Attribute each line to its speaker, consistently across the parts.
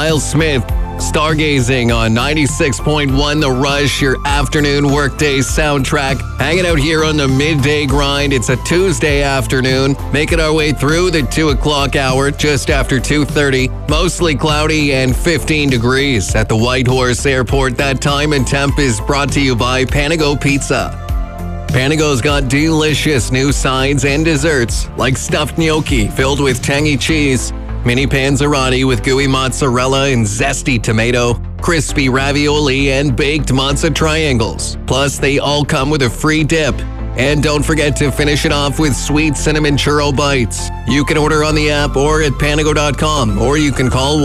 Speaker 1: Miles Smith, Stargazing on 96.1 The Rush, your afternoon workday soundtrack. Hanging out here on the midday grind. It's a Tuesday afternoon. Making our way through the 2 o'clock hour, just after 2:30. Mostly cloudy and 15 degrees at the Whitehorse Airport. That time and temp is brought to you by Panago Pizza. Panago's got delicious new sides and desserts, like stuffed gnocchi filled with tangy cheese, mini panzerotti with gooey mozzarella and zesty tomato, crispy ravioli, and baked mozza triangles. Plus, they all come with a free dip. And don't forget to finish it off with sweet cinnamon churro bites. You can order on the app or at panago.com, or you can call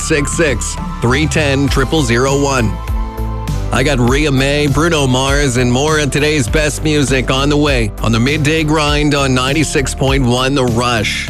Speaker 1: 1-866-310-0001. I got Rhea May, Bruno Mars, and more of today's best music on the way on the Midday Grind on 96.1 The Rush.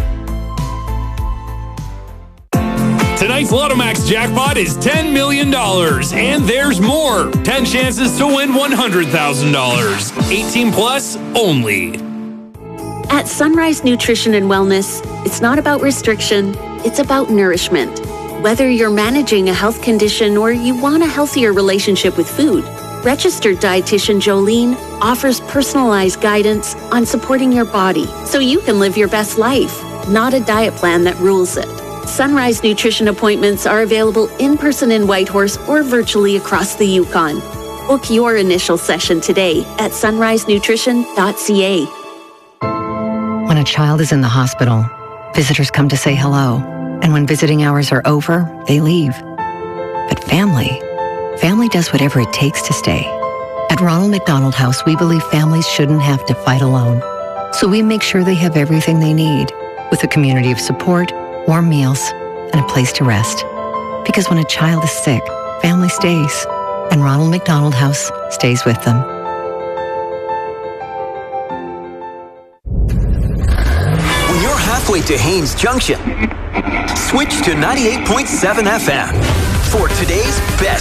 Speaker 2: Tonight's Lotomax jackpot is $10 million, and there's more. 10 chances to win $100,000. 18 plus only.
Speaker 3: At Sunrise Nutrition and Wellness, it's not about restriction, it's about nourishment. Whether you're managing a health condition or you want a healthier relationship with food, registered dietitian Jolene offers personalized guidance on supporting your body so you can live your best life, not a diet plan that rules it. Sunrise Nutrition appointments are available in person in Whitehorse or virtually across the Yukon. Book your initial session today at sunrisenutrition.ca.
Speaker 4: When a child is in the hospital, visitors come to say hello. And when visiting hours are over, they leave. But family does whatever it takes to stay. At Ronald McDonald House, we believe families shouldn't have to fight alone. So we make sure they have everything they need, with a community of support, warm meals, and a place to rest. Because when a child is sick, family stays, and Ronald McDonald House stays with them.
Speaker 5: When you're halfway to Haynes Junction, switch to 98.7 FM for today's best